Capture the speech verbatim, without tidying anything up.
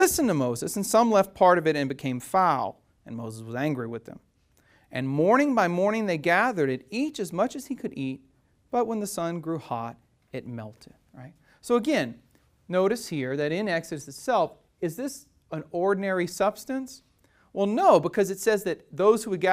listened to Moses, and some left part of it and became foul, and Moses was angry with them. And morning by morning they gathered it, each as much as he could eat, but when the sun grew hot, it melted. Right? So again, notice here that in Exodus itself, is this an ordinary substance? Well, no, because it says that those who would gather